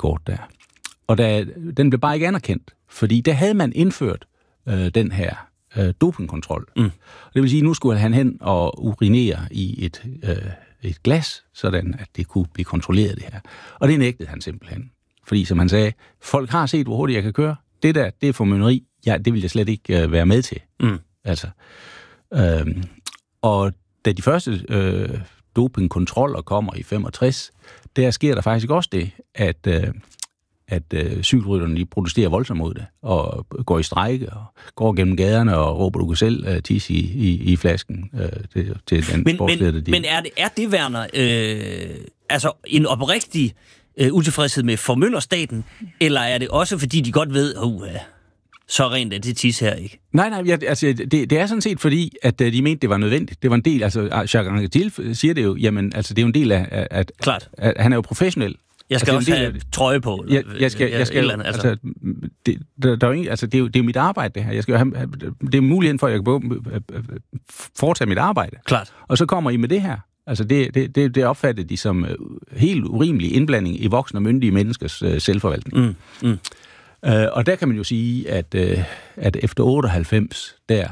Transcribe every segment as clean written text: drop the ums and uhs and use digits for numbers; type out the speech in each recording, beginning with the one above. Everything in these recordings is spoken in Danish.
rekord der. Og den blev bare ikke anerkendt, fordi der havde man indført den her dopingkontrol. Det vil sige, at nu skulle han hen og urinere i et glas, sådan at det kunne blive kontrolleret det her. Og det nægtede han simpelthen. Fordi, som han sagde, folk har set, hvor hurtigt jeg kan køre. Det der, det er formynderi. Ja, det vil jeg slet ikke være med til. Altså. Og da de første dopingkontroller kommer i 65, der sker der faktisk også det, at cykelrytterne de protesterer voldsomt mod det, og går i strejke, og går gennem gaderne og råber, du kan selv tisse i flasken til den sportsleder. Men er det Werner, altså en oprigtig utilfredshed med formynderstaten, eller er det også, fordi de godt ved, så rent er det tisse her, ikke? Nej, altså, det er sådan set fordi, at de mente, det var nødvendigt. Det var en del, altså Jacques Anquetil siger det jo, jamen, altså det er jo en del af, at han er jo professionel. Jeg skal også have trøje på. Jeg skal altså, det er jo mit arbejde, det her. Jeg skal det er muligheden for, at jeg kan foretage mit arbejde. Klart. Og så kommer I med det her. Altså det opfattede de som helt urimelig indblanding i voksne og myndige menneskers selvforvaltning. Og der kan man jo sige, at efter 98, der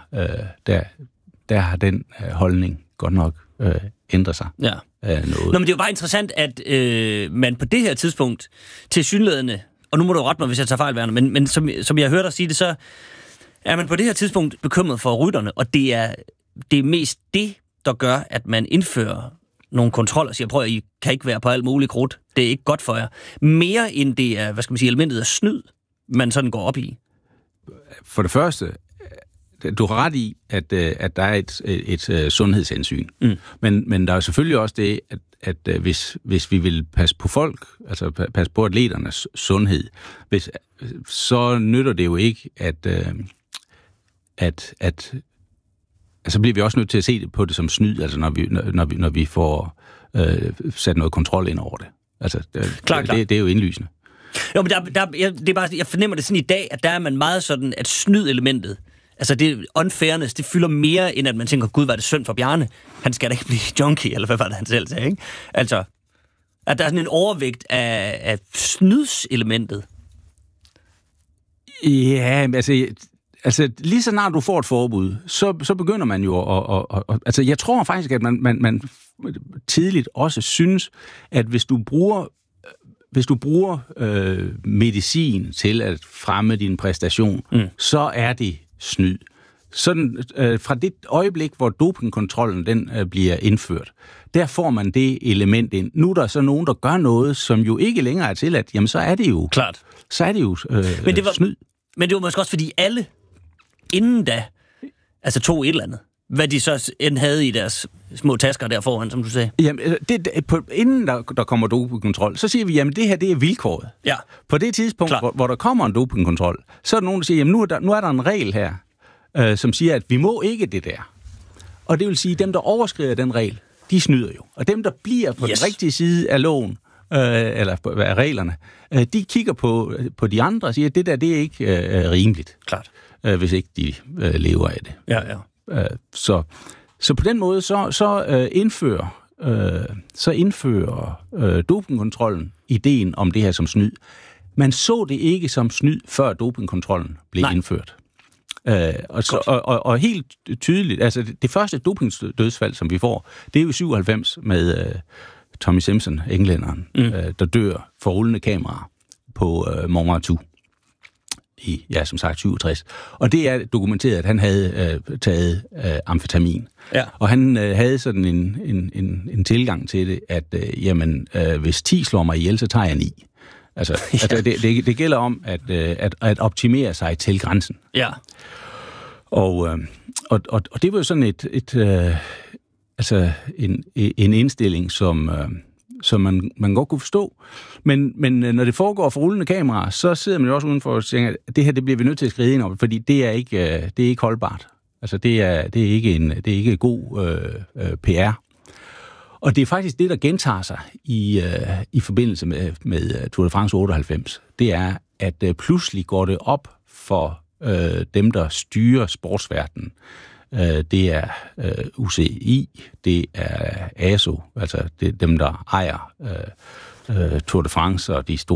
har den holdning godt nok ændret sig. Ja. Noget. Nå, men det er jo bare interessant, at man på det her tidspunkt tilsyneladende, og nu må du rette mig, hvis jeg tager fejl, Werner, men som jeg hørte dig sige det, så er man på det her tidspunkt bekymret for rytterne, og det er mest det, der gør, at man indfører nogle kontroller, siger, prøv at I kan ikke være på alt muligt krudt, det er ikke godt for jer. Mere end det er, elementet af snyd, man sådan går op i. For det første, du har ret i, at der er et sundhedshensyn. Men der er selvfølgelig også det, at hvis vi vil passe på folk, altså passe på atleternes sundhed, så nytter det jo ikke, så bliver vi også nødt til at se det på det som snyd, altså når vi får sat noget kontrol ind over det. Altså, klar. Det er jo indlysende. Jo, men det er bare, jeg fornemmer det sådan i dag, at der er man meget sådan, at snyd-elementet, altså det unfairness, det fylder mere, end at man tænker, gud, var det synd for Bjarne? Han skal da ikke blive junkie, eller hvad var det, han selv sagde, ikke? Altså, at der er sådan en overvægt af snydselementet. Ja, altså lige så snart du får et forbud, så begynder man jo altså jeg tror faktisk, at man tidligt også synes, at hvis du bruger medicin til at fremme din præstation, så er det snyd. Sådan, fra det øjeblik, hvor dopingkontrollen den bliver indført, der får man det element ind. Nu er der så nogen, der gør noget, som jo ikke længere er tilladt, jamen så er det jo, klart. Så er det jo snyd. Men det var måske også, fordi alle inden da, altså tog et eller andet, hvad de så end havde i deres små tasker der foran, som du sagde. Jamen, inden der kommer dopingkontrol, så siger vi, jamen det her, det er vilkåret. Ja. På det tidspunkt, hvor der kommer en dopingkontrol, så er der nogen, der siger, jamen nu er der en regel her, som siger, at vi må ikke det der. Og det vil sige, at dem, der overskrider den regel, de snyder jo. Og dem, der bliver på den rigtige side af loven, eller af reglerne, de kigger på de andre og siger, at det der, det er ikke rimeligt. Klart. Hvis ikke de lever af det. Ja. Så på den måde, så indfører dopingkontrollen ideen om det her som snyd. Man så det ikke som snyd, før dopingkontrollen blev indført. Og helt tydeligt, altså det første dopingdødsfald, som vi får, det er jo 97 med Tommy Simpson, englænderen, der dør for rullende kameraer på Mont Ventoux. Som sagt 67. Og det er dokumenteret, at han havde taget amfetamin. Ja. Og han havde sådan en tilgang til det, at hvis 10 slår mig ihjel, så tager jeg 9. Altså, det gælder om at optimere sig til grænsen. Ja. Og det var jo sådan en indstilling, som man godt kunne forstå. Men når det foregår for rullende kameraer, så sidder man jo også udenfor og tænker, at det her, det bliver vi nødt til at skride ind over, fordi det er ikke holdbart. Altså det er ikke god PR. Og det er faktisk det, der gentager sig i forbindelse med Tour de France 98. Det er, at pludselig går det op for dem, der styrer sportsverdenen. Det er UCI, det er ASO, altså det er dem, der ejer Tour de France og de